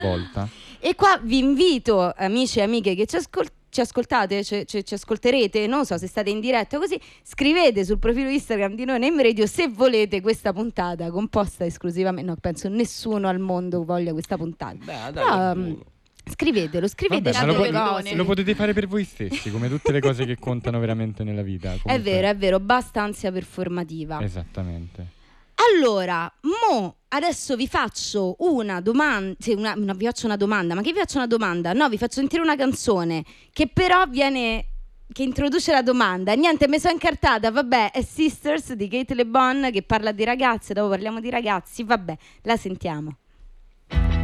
volta. E qua vi invito, amici e amiche che ci ascoltate, ci ascolterete, non so se state in diretta così, scrivete sul profilo Instagram di Noi Name Radio se volete questa puntata composta esclusivamente, no, penso nessuno al mondo voglia questa puntata. Beh, Però, scrivetelo, Vabbè, ma delle cose. lo potete fare per voi stessi, come tutte le cose che contano veramente nella vita. Comunque. È vero, basta ansia performativa. Esattamente. Allora, adesso vi faccio una domanda, no, vi faccio una domanda, ma che vi faccio una domanda? No, vi faccio sentire una canzone che però che introduce la domanda. Niente, mi sono incartata, vabbè, è Sisters di Kate Le Bon che parla di ragazze, dopo parliamo di ragazzi, vabbè, la sentiamo.